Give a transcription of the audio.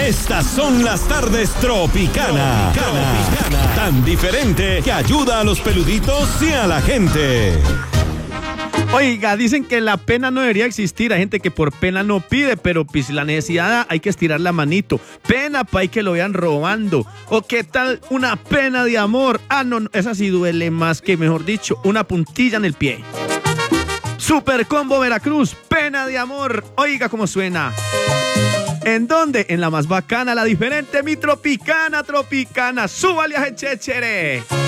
Estas son las tardes Tropicana. Tan diferente que ayuda a los peluditos y a la gente. Oiga, dicen que la pena no debería existir. Hay gente que por pena no pide, pero pues la necesidad hay que estirar la manito. Pena para que lo vean robando. O qué tal una pena de amor. No, esa sí duele más que, mejor dicho, una puntilla en el pie. Super Combo Veracruz, pena de amor. Oiga cómo suena. ¿En dónde? En la más bacana, la diferente, mi Tropicana. Súbale a Chechere.